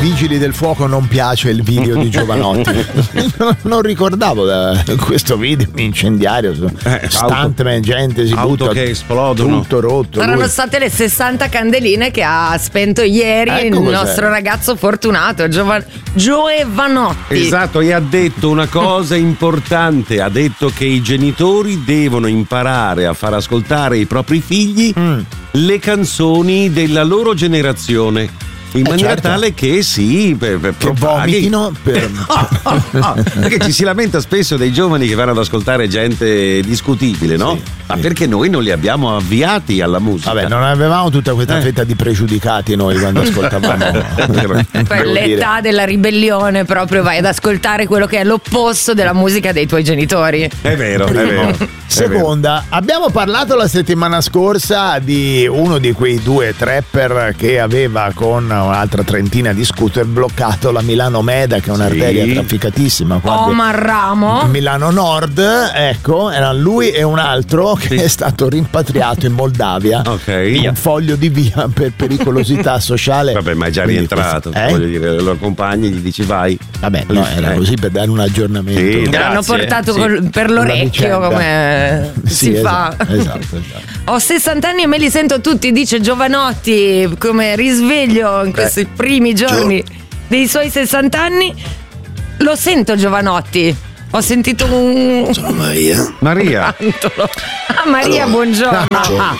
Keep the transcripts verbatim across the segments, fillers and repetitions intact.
Vigili del Fuoco non piace il video di Giovanotti. non, non ricordavo da questo video incendiario, eh, stuntman, gente si auto butta, che esplodono, tutto rotto. Saranno lui. state le sessanta candeline che ha spento ieri Ecco il cos'è. nostro ragazzo fortunato Giova- Giovanotti. Esatto, e ha detto una cosa importante, ha detto che i genitori devono imparare a far ascoltare ai propri figli mm. le canzoni della loro generazione. In eh maniera certo. tale che sì, per, per che vomitino per... oh, oh, oh, perché ci si lamenta spesso dei giovani che vanno ad ascoltare gente discutibile, no? Sì, ma sì. Perché noi non li abbiamo avviati alla musica. Vabbè, non avevamo tutta questa eh. fetta di pregiudicati noi quando ascoltavamo. Per l'età della ribellione proprio vai ad ascoltare quello che è l'opposto della musica dei tuoi genitori. È vero, Primo. è vero. Seconda, è vero. Abbiamo parlato la settimana scorsa di uno di quei due trapper che aveva con un'altra trentina di scooter bloccato la Milano Meda, che è un'arteria sì. trafficatissima qua Omar Ramo Milano Nord, ecco, erano lui e un altro che sì. è stato rimpatriato in Moldavia okay. con un foglio di via per pericolosità sociale. Vabbè, ma è già Quindi rientrato eh? voglio dire, i loro compagni gli dici vai. Vabbè, no, era eh. così per dare un aggiornamento. Sì, l'hanno portato sì. col, per l'orecchio come sì, si esatto, fa esatto, esatto. Ho sessanta anni e me li sento tutti, dice Giovanotti come risveglio in questi eh. primi giorni Gio- dei suoi sessanta anni. Lo sento Giovanotti. Ho sentito un... Sono Maria. Maria. Ah, Maria, allora, buongiorno. buongiorno.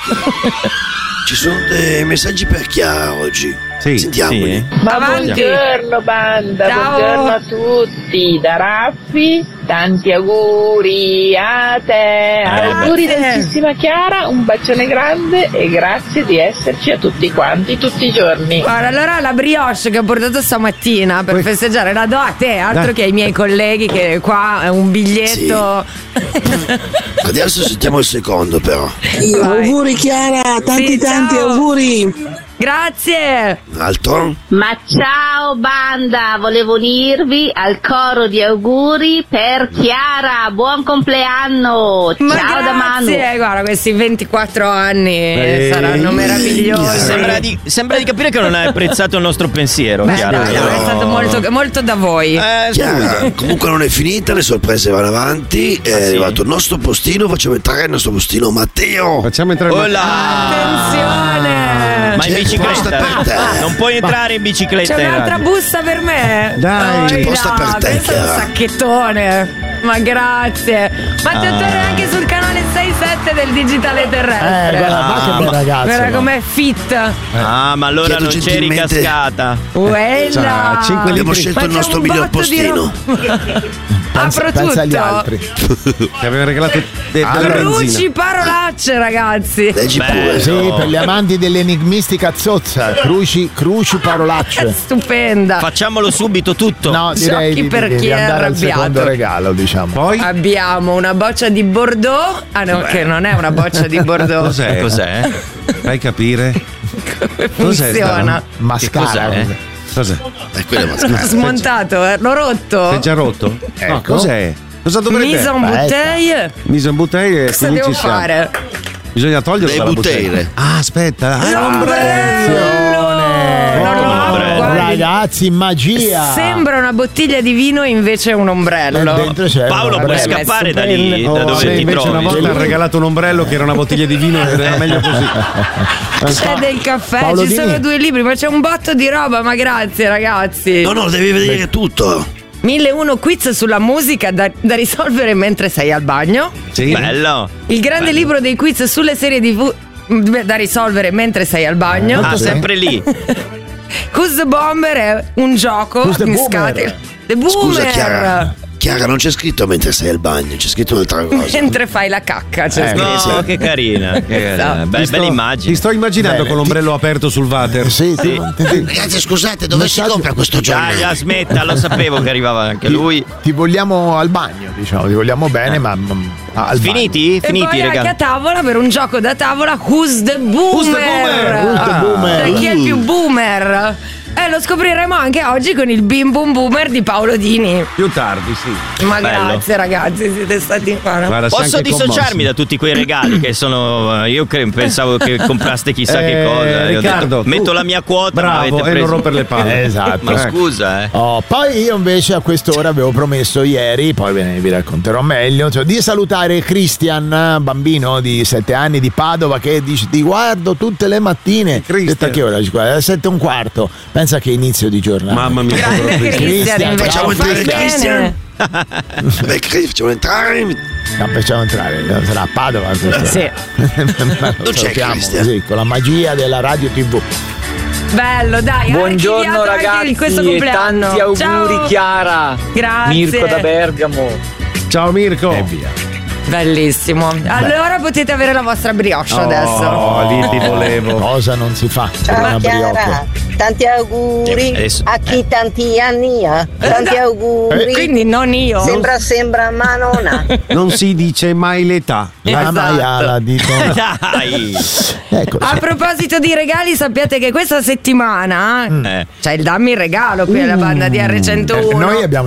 Ci sono dei messaggi per Chiara oggi. Sì, sentiamoli. Sì. Ma buongiorno banda, Ciao. buongiorno a tutti. Da Raffi, tanti auguri a te. Eh, auguri dolcissima Chiara, un bacione grande e grazie di esserci a tutti quanti, tutti i giorni. Guarda, allora la brioche che ho portato stamattina per Poi... festeggiare la do a te, altro Dai. che ai miei colleghi, che qua è un biglietto. Sì. Adesso sentiamo il secondo però. Auguri Chiara, tanti sì, tanti ciao. auguri. Grazie. Altro? Ma ciao banda, volevo unirvi al coro di auguri per Chiara, buon compleanno. Ma ciao grazie. Da Manu. Guarda, questi ventiquattro anni Ehi. saranno meravigliosi. Sembra di, sembra di capire che non hai apprezzato il nostro pensiero. Beh, Chiara. dai, no, è stato molto, molto da voi. Eh, Chiara, comunque non è finita, le sorprese vanno avanti. È ah, sì. arrivato il nostro postino, facciamo entrare il nostro postino Matteo. Facciamo entrare Olà. Attenzione. Ma in bicicletta? Non puoi entrare in bicicletta. C'è un'altra busta per me? Dai, c'è posta per te, questo è un Chiara. sacchettone. Ma grazie. Ma ti Ah. torna anche sul canale sei sette del Digitale Terrestre. Eh, guarda, ma che bel ragazzo. Guarda no? com'è fit. Ah, ma allora Chiedo non c'eri gentilmente- cascata. Quella. cinque Abbiamo litri. scelto Ma il c'è nostro un miglior botto di postino. roba. Pensa, Apro pensa agli tutto. altri. Che aveva regalato de- della Cruci benzina. parolacce, ragazzi. Leggi Beh, pure. Sì, per gli amanti dell'enigmistica zozza, cruci, cruci È parolacce. stupenda. Facciamolo subito tutto. No, direi Sciocchi di, per di, chi di è andare al arrabbiato. secondo regalo, diciamo. Poi Abbiamo una boccia di Bordeaux. Ah no, che non è una boccia di Bordeaux. cos'è? Cos'è? Fai capire? Come Cos'è funziona? Mascara. cos'è? Cos'è? E quella è L'ho mascara. smontato, eh, l'ho rotto. Sei già rotto? Ecco. No, cos'è? Cosa dovrebbe Mise en bouteille. Mise en bouteille e Cosa quindi devo ci siamo. fare? Bisogna toglierlo Le dalla bottiglie. bottiglia. Ah, aspetta. Ah, L'ombrello! Non lo apro, Ombrello. guardi. Ragazzi, magia. Sembra una bottiglia di vino, invece è un ombrello. Eh, dentro c'è Paolo, un puoi ombrello. scappare da lì, da Oh, dove se ti invece trovi. una volta ha regalato un ombrello che era una bottiglia di vino, era meglio così. C'è del caffè, Paolo ci Dini. sono due libri, ma c'è un botto di roba, ma grazie ragazzi. No, no, devi vedere tutto. mille e uno quiz sulla musica da, da risolvere mentre sei al bagno. Sì. Bello. Il grande Bello. libro dei quiz sulle serie tivù da risolvere mentre sei al bagno. Ah, Cos'è? sempre lì. Who's the Bomber è un gioco Who's the in Boomer? scatole. The Boomer. Scusa Chiara. Chiara, non c'è scritto mentre sei al bagno, c'è scritto un'altra cosa. Mentre fai la cacca, c'è Eh, scritto. No, che carina. Che carina. Esatto. Be- Ti sto- bella immagine. Ti sto immaginando Bene, con l'ombrello aperto sul water. Sì, sì. Ti, Ragazzi, scusate, dove si Messaggio- compra questo Dai, giornale? la smetta, lo sapevo che arrivava anche lui. ti vogliamo al bagno, diciamo, ti vogliamo bene, ma ma- al Finiti? E Finiti, poi anche raga. a tavola per un gioco da tavola Who's the Boomer? Who's the Boomer? Who's the Ah. Boomer? Cioè, chi è il più boomer? Eh, lo scopriremo anche oggi con il Bim Bum Boomer di Paolo Dini. Più tardi, sì. Ma Bello. grazie ragazzi, siete stati qua. Guarda, sei Posso anche dissociarmi commosso. da tutti quei regali che sono. Io cre- pensavo che compraste chissà Eh, che cosa. Io ho Riccardo, detto, tu- metto la mia quota. ma Bravo, avete e preso... non rompere le palle. Esatto. Ma Ecco. scusa, eh. Oh, poi io invece a quest'ora avevo promesso ieri, poi ve ne vi racconterò meglio, cioè, di salutare Christian, bambino di sette anni di Padova, che dice ti guardo tutte le mattine. Christian. Detta che ora? Alle sette e un quarto. Pensa che inizio di giornata. Mamma mia, Grande povero Cristian. Cristian, invece. Facciamo Fai entrare bene. Christian. Vabbè, Chris, facciamo entrare. No, facciamo entrare, sarà a Padova questo. Sì. Lo c'è salutiamo Christian. così, con la magia della radio tivù. Bello, dai. Buongiorno archiviato anche ragazzi in questo e compleanno. tanti auguri Ciao. Chiara. Grazie. Mirko da Bergamo. Ciao Mirko. E via. Bellissimo. Allora potete avere la vostra brioche adesso. Oh, lì ti volevo. Cosa non si fa? per una Ciao Chiara, brioche? tanti auguri Eh, adesso- a chi tanti anni ha. Tanti auguri. Quindi non io. Sembra, sembra, ma non ha. Non si dice mai l'età. La Esatto. maiala di Dai. Ecco, A proposito di regali, sappiate che questa settimana Eh. c'è il dammi il regalo qui alla banda di R centouno. eh, noi abbiamo